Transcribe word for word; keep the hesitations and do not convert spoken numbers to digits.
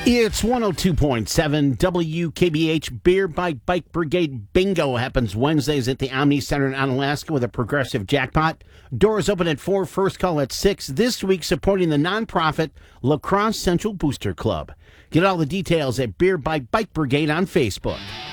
It's one oh two point seven W K B H. Beer by Bike Brigade Bingo happens Wednesdays at the Omni Center in Onalaska with a progressive jackpot. Doors open at four, first call at six. This week supporting the nonprofit La Crosse Central Booster Club. Get all the details at Beer by Bike Brigade on Facebook.